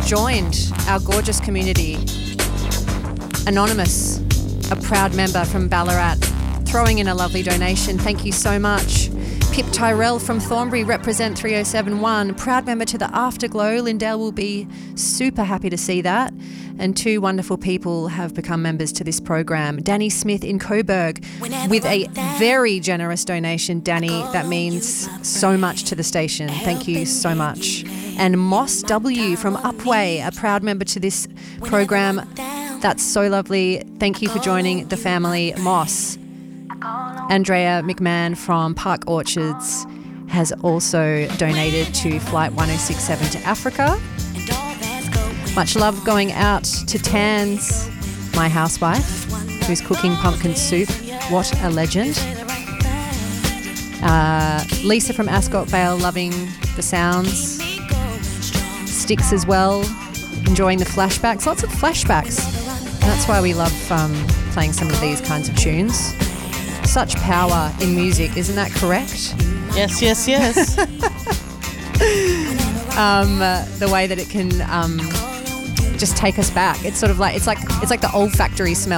joined our gorgeous community. Anonymous, a proud member from Ballarat, throwing in a lovely donation. Thank you so much. Pip Tyrell from Thornbury, represent 3071, proud member to the Afterglow. Lindell will be super happy to see that. And two wonderful people have become members to this program. Danny Smith in Coburg with a very generous donation. Danny, that means so much to the station. Thank you so much. And Moss W from Upway, a proud member to this program. That's so lovely. Thank you for joining the family, Moss. Andrea McMahon from Park Orchards has also donated to Flight 1067 to Africa. Much love going out to Tans, my housewife, who's cooking pumpkin soup. What a legend. Lisa from Ascot Vale, loving the sounds. Sticks as well, enjoying the flashbacks. Lots of flashbacks. And that's why we love playing some of these kinds of tunes. Such power in music, isn't that correct? Yes, yes, yes. The way that it can just take us back. It's sort of like it's like the olfactory smell.